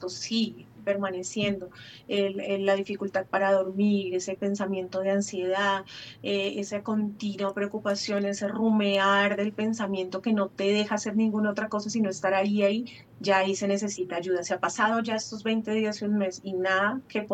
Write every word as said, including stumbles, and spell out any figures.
esto sigue permaneciendo, el, el- la dificultad para dormir, ese pensamiento de ansiedad, eh, esa continua preocupación, ese rumear del pensamiento que no te deja hacer ninguna otra cosa sino estar ahí, ahí, ya ahí se necesita ayuda. Se ha pasado ya estos veinte días y un mes y nada que